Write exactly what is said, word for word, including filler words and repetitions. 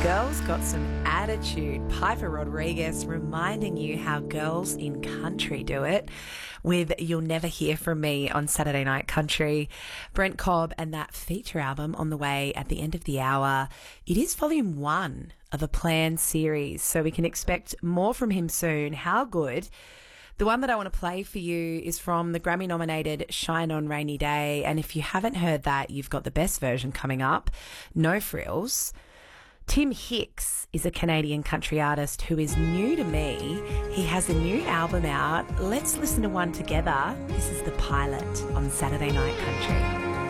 Girls got some attitude. Piper Rodriguez reminding you how girls in country do it with You'll Never Hear From Me on Saturday Night Country. Brent Cobb and that feature album on the way at the end of the hour. It is volume one of a planned series, so we can expect more from him soon. How good. The one that I want to play for you is from the Grammy-nominated Shine On Rainy Day, and if you haven't heard that, you've got the best version coming up. No Frills. Tim Hicks is a Canadian country artist who is new to me. He has a new album out. Let's listen to one together. This is The Pilot on Saturday Night Country.